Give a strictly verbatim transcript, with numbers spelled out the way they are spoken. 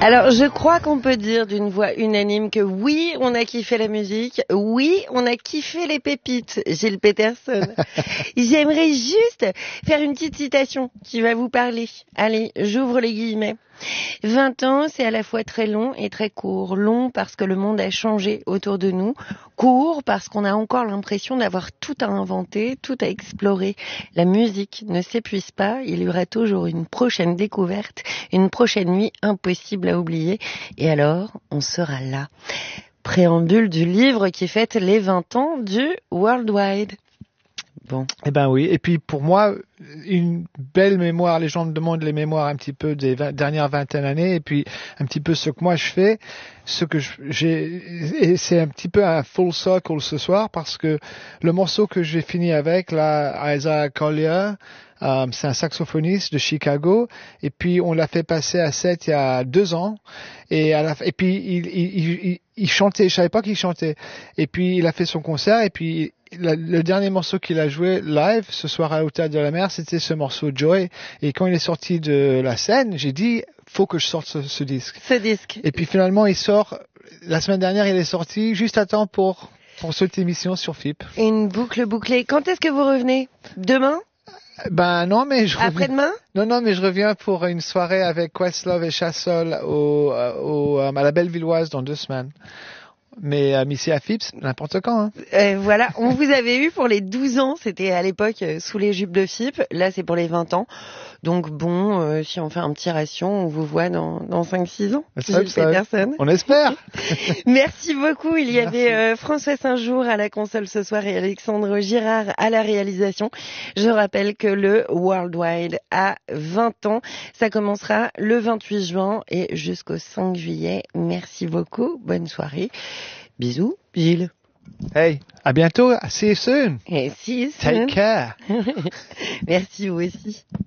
Alors, je crois qu'on peut dire d'une voix unanime que oui, on a kiffé la musique, oui, on a kiffé les pépites, Gilles Peterson. J'aimerais juste faire une petite citation qui va vous parler. Allez, j'ouvre les guillemets. vingt ans, c'est à la fois très long et très court. Long parce que le monde a changé autour de nous. Court parce qu'on a encore l'impression d'avoir tout à inventer, tout à explorer. La musique ne s'épuise pas. Il y aura toujours une prochaine découverte, une prochaine nuit impossible à oublier. Et alors, on sera là. Préambule du livre qui fête les vingt ans du Worldwide. Bon. Eh ben oui. Et puis pour moi, une belle mémoire. Les gens me demandent les mémoires un petit peu des vingt, dernières vingtaine d'années, et puis un petit peu ce que moi je fais, ce que je, j'ai, et c'est un petit peu un full circle ce soir parce que le morceau que j'ai fini avec, là, Isaiah Collier, euh, c'est un saxophoniste de Chicago, et puis on l'a fait passer à Sète il y a deux ans, et à la, et puis il, il, il, il chantait. Je savais pas qu'il chantait, et puis il a fait son concert, et puis Le, le dernier morceau qu'il a joué live ce soir à l'Hôtel de la Mer, c'était ce morceau Joy. Et quand il est sorti de la scène, j'ai dit, faut que je sorte ce, ce disque. Ce disque. Et puis finalement, il sort, la semaine dernière, il est sorti juste à temps pour, pour cette émission sur F I P. Une boucle bouclée. Quand est-ce que vous revenez? Demain? Ben non, mais je reviens. Après-demain? Non, non, mais je reviens pour une soirée avec Questlove et Chassol au, au, à la Bellevilloise dans deux semaines. Mais euh, ici à F I P, n'importe quand. Hein. Euh, voilà, on vous avait eu pour les douze ans, c'était à l'époque euh, sous les jupes de F I P, là c'est pour les vingt ans. Donc bon, euh, si on fait un petit ration, on vous voit dans, dans cinq six ans. Gilles Peterson. On espère. Merci beaucoup, il y Merci. avait euh, François Saint-Jour à la console ce soir et Alexandre Girard à la réalisation. Je rappelle que le Worldwide a vingt ans, ça commencera le vingt-huit juin et jusqu'au cinq juillet. Merci beaucoup, bonne soirée. Bisous, Gilles. Hey, à bientôt. See you soon. Hey, see you soon. Take care. Merci, vous aussi.